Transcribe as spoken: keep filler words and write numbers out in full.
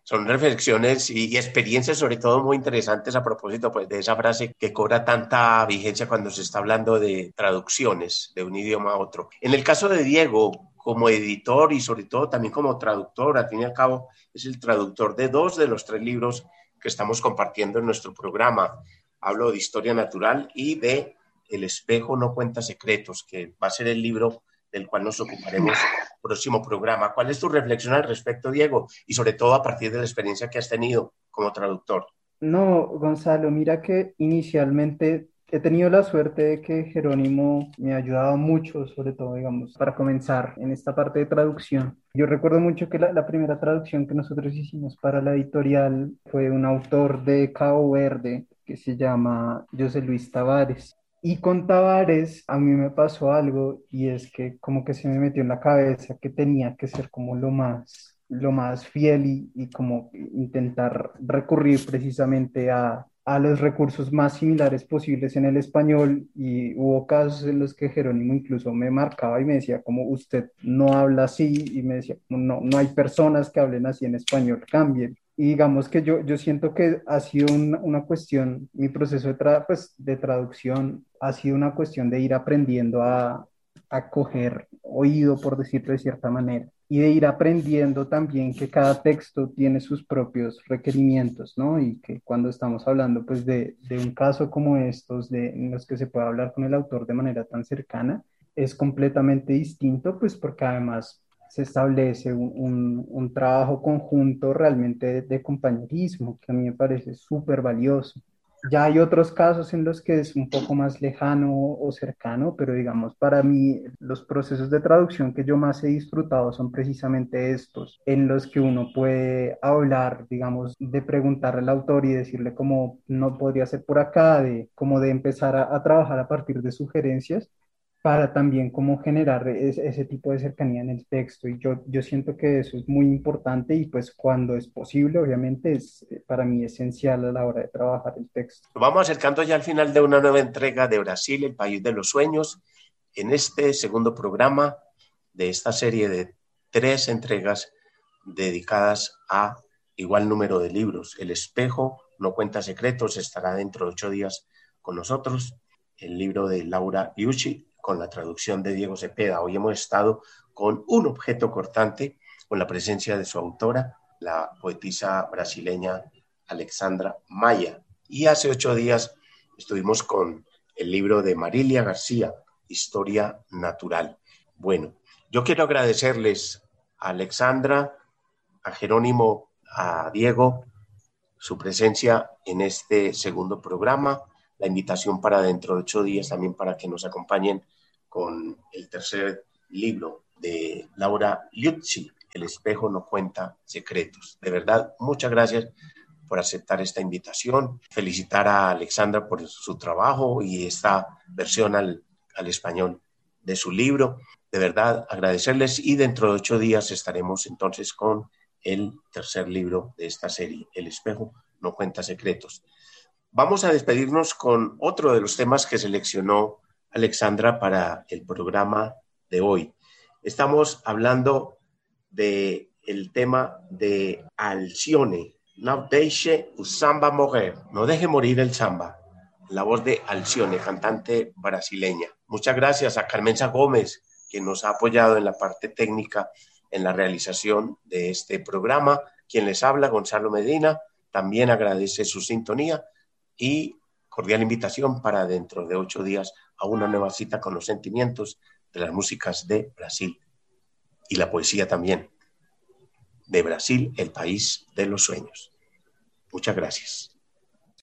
Son reflexiones y, y experiencias sobre todo muy interesantes a propósito pues, de esa frase que cobra tanta vigencia cuando se está hablando de traducciones de un idioma a otro. En el caso de Diego, como editor y sobre todo también como traductor, al fin y al cabo es el traductor de dos de los tres libros que estamos compartiendo en nuestro programa. Hablo de Historia Natural y de El espejo no cuenta secretos, que va a ser el libro del cual nos ocuparemos próximo programa. ¿Cuál es tu reflexión al respecto, Diego? Y sobre todo a partir de la experiencia que has tenido como traductor. No, Gonzalo, mira que inicialmente he tenido la suerte de que Jerónimo me ha ayudado mucho, sobre todo, digamos, para comenzar en esta parte de traducción. Yo recuerdo mucho que la, la primera traducción que nosotros hicimos para la editorial fue un autor de Cabo Verde que se llama José Luis Tavares. Y con Tavares a mí me pasó algo y es que como que se me metió en la cabeza que tenía que ser como lo más, lo más fiel y, y como intentar recurrir precisamente a, a los recursos más similares posibles en el español y hubo casos en los que Jerónimo incluso me marcaba y me decía como usted no habla así y me decía no, no hay personas que hablen así en español, cambien. Y digamos que yo, yo siento que ha sido una, una cuestión, mi proceso de, tra- pues, de traducción ha sido una cuestión de ir aprendiendo a, a coger oído, por decirlo de cierta manera, y de ir aprendiendo también que cada texto tiene sus propios requerimientos, ¿no? Y que cuando estamos hablando, pues, de, de un caso como estos, de, en los que se puede hablar con el autor de manera tan cercana, es completamente distinto, pues, porque además se establece un, un, un trabajo conjunto realmente de, de compañerismo, que a mí me parece súper valioso. Ya hay otros casos en los que es un poco más lejano o cercano, pero digamos, para mí los procesos de traducción que yo más he disfrutado son precisamente estos, en los que uno puede hablar, digamos, de preguntarle al autor y decirle cómo no podría ser por acá, de cómo de empezar a, a trabajar a partir de sugerencias para también cómo generar es- ese tipo de cercanía en el texto. Y yo, yo siento que eso es muy importante y pues cuando es posible, obviamente, es eh, para mí esencial a la hora de trabajar el texto. Nos vamos acercando ya al final de una nueva entrega de Brasil, el país de los sueños, en este segundo programa de esta serie de tres entregas dedicadas a igual número de libros. El espejo no cuenta secretos estará dentro de ocho días con nosotros. El libro de Laura Liucci con la traducción de Diego Cepeda. Hoy hemos estado con un objeto cortante, con la presencia de su autora, la poetisa brasileña Alexandra Maya. Y hace ocho días estuvimos con el libro de Marilia García, Historia Natural. Bueno, yo quiero agradecerles a Alexandra, a Jerónimo, a Diego, su presencia en este segundo programa, la invitación para dentro de ocho días también para que nos acompañen con el tercer libro de Laura Liuzzi, El espejo no cuenta secretos. De verdad, muchas gracias por aceptar esta invitación, felicitar a Alexandra por su trabajo y esta versión al, al español de su libro. De verdad, agradecerles y dentro de ocho días estaremos entonces con el tercer libro de esta serie, El espejo no cuenta secretos. Vamos a despedirnos con otro de los temas que seleccionó Alexandra para el programa de hoy. Estamos hablando de el tema de Alcione, No deixe o samba morrer, no deje morir el samba, la voz de Alcione, cantante brasileña. Muchas gracias a Carmenza Gómez, que nos ha apoyado en la parte técnica en la realización de este programa. Quien les habla, Gonzalo Medina, también agradece su sintonía y cordial invitación para dentro de ocho días a una nueva cita con los sentimientos de las músicas de Brasil y la poesía también de Brasil, el país de los sueños. Muchas gracias.